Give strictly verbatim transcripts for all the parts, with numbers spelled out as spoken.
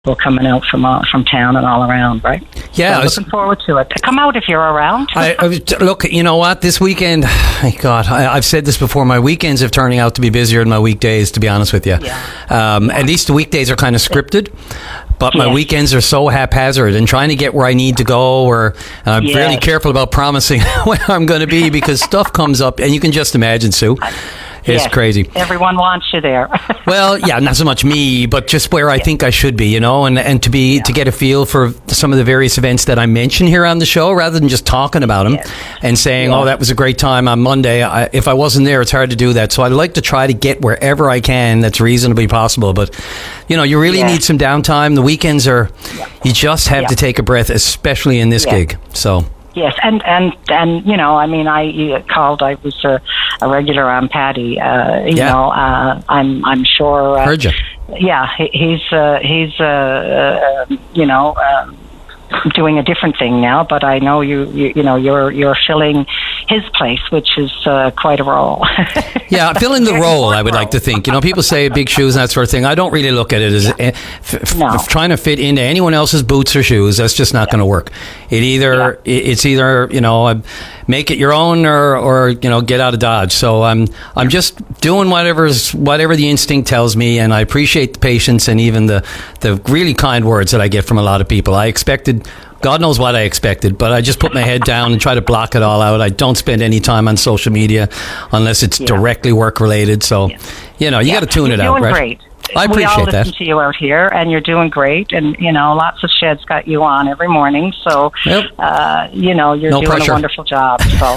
people coming out from uh, from town and all around, right? Yeah, so I was, looking forward to it. Come out if you're around. I, I was, look, you know what? This weekend, my God, I, I've said this before. My weekends are turning out to be busier than my weekdays. To be honest with you, yeah. Um, at least the weekdays are kind of scripted. But my yes. weekends are so haphazard, and trying to get where I need to go, or I'm yes. really careful about promising where I'm going to be, because stuff comes up, and you can just imagine, Sue. It's yes. crazy. Everyone wants you there. Well, yeah, not so much me, but just where I yeah. think I should be, you know, and, and to be yeah. to get a feel for some of the various events that I mention here on the show, rather than just talking about them yes. and saying, yeah. oh, that was a great time on Monday. I, if I wasn't there, it's hard to do that. So I'd like to try to get wherever I can that's reasonably possible. But, you know, you really yeah. need some downtime. The weekends are, yeah. you just have yeah. to take a breath, especially in this yeah. gig. So... Yes, and, and, and you know, I mean, I uh, called, I was a, a regular on Paddy, uh, you yeah. know, uh, I'm I'm sure... Uh, Heard you. Yeah, he, he's, uh, he's uh, uh, you know, uh, doing a different thing now, but I know you, you, you know, you're you're filling his place, which is uh, quite a role. Yeah, filling the role, I would like to think. You know, people say big shoes and that sort of thing. I don't really look at it as yeah. f- f- no. f- trying to fit into anyone else's boots or shoes. That's just not yeah. going to work. It either yeah. it's either you know make it your own or or you know get out of Dodge. So I'm I'm just doing whatever's whatever the instinct tells me, and I appreciate the patience and even the the really kind words that I get from a lot of people. I expected. God knows what I expected, but I just put my head down and try to block it all out. I don't spend any time on social media unless it's yeah. directly work related. So, yeah. you know, you yeah. got to tune you're it out, right? Great. I appreciate that. We all listen that. to you out here, and you're doing great. And, you know, lots of sheds got you on every morning. So, yep. uh, you know, you're no doing pressure. a wonderful job. So.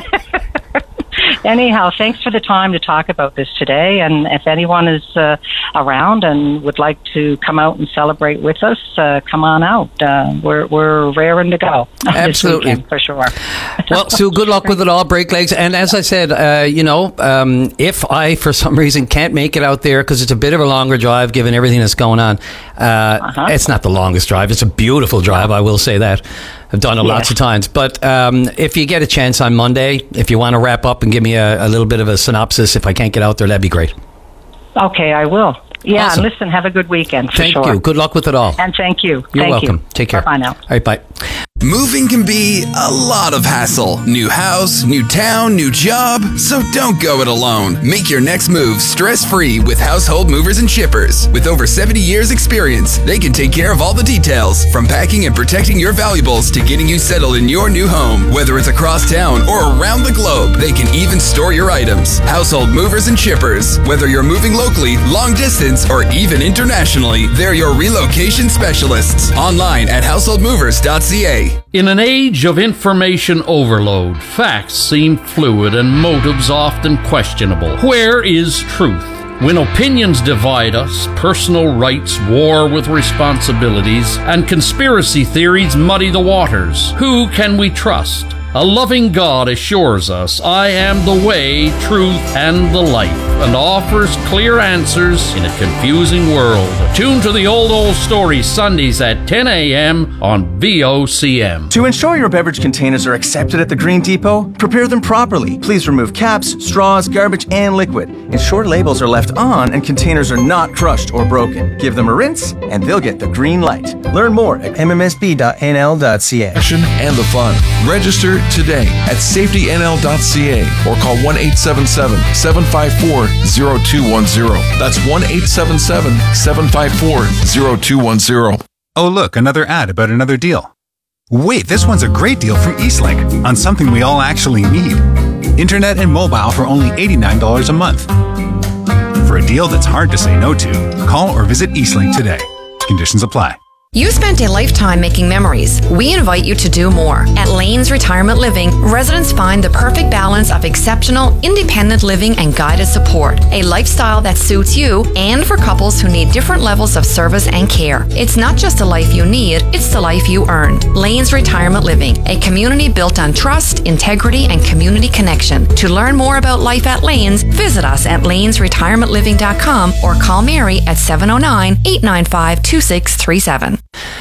Anyhow, thanks for the time to talk about this today. And if anyone is uh, around and would like to come out and celebrate with us, uh, come on out. Uh, we're we're raring to go. Absolutely, weekend, for sure. Well, Sue, good luck with it all. Break legs. And as I said, uh, you know, um, if I for some reason can't make it out there because it's a bit of a longer drive, given everything that's going on, uh, uh-huh. it's not the longest drive. It's a beautiful drive. I will say that. I've done it yes. lots of times. But um, if you get a chance on Monday, if you want to wrap up and give me a, a little bit of a synopsis, if I can't get out there, that'd be great. Okay, I will. Yeah, awesome. Listen, have a good weekend, for thank sure. Thank you. Good luck with it all. And thank you. You're thank welcome. You. Take care. Bye now. All right, bye. Moving can be a lot of hassle. New house, new town, new job. So don't go it alone. Make your next move stress-free with Household Movers and Shippers. With over seventy years experience, they can take care of all the details, from packing and protecting your valuables to getting you settled in your new home. Whether it's across town or around the globe, they can even store your items. Household Movers and Shippers. Whether you're moving locally, long distance, or even internationally, they're your relocation specialists. Online at household movers dot c a. In an age of information overload, facts seem fluid and motives often questionable. Where is truth? When opinions divide us, personal rights war with responsibilities, and conspiracy theories muddy the waters, who can we trust? A loving God assures us, I am the way, truth, and the life, and offers clear answers in a confusing world. Tune to the Old Old Story Sundays at ten a.m. on V O C M. To ensure your beverage containers are accepted at the Green Depot, prepare them properly. Please remove caps, straws, garbage, and liquid. Ensure labels are left on and containers are not crushed or broken. Give them a rinse, and they'll get the green light. Learn more at m m s b dot n l dot c a. And the fun. Register today at safety n l dot c a or call one eight seven seven, seven five four, zero two one zero. That's one eight seven seven, seven five four, zero two one zero. Oh, look, another ad about another deal. Wait, this one's a great deal from Eastlink on something we all actually need. Internet and mobile for only eighty-nine dollars a month. For a deal that's hard to say no to, call or visit Eastlink today. Conditions apply. You spent a lifetime making memories. We invite you to do more. At Lane's Retirement Living, residents find the perfect balance of exceptional, independent living and guided support. A lifestyle that suits you, and for couples who need different levels of service and care. It's not just the life you need, it's the life you earned. Lane's Retirement Living, a community built on trust, integrity, and community connection. To learn more about life at Lane's, visit us at lanes retirement living dot com or call Mary at seven oh nine, eight nine five, two six three seven.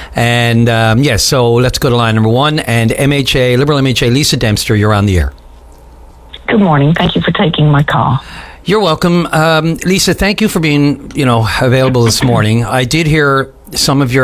And um, yes, so let's go to line number one. And M H A, Liberal M H A, Lisa Dempster, you're on the air. Good morning. Thank you for taking my call. You're welcome. Um, Lisa, thank you for being, you know, available this morning. I did hear some of your